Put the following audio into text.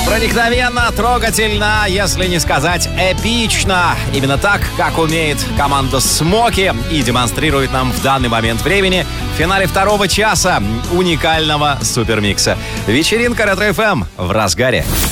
Проникновенно, трогательно, если не сказать эпично. Именно так, как умеет команда «Смоки» и демонстрирует нам в данный момент времени в финале второго часа уникального супермикса. Вечеринка Ретро-ФМ в разгаре.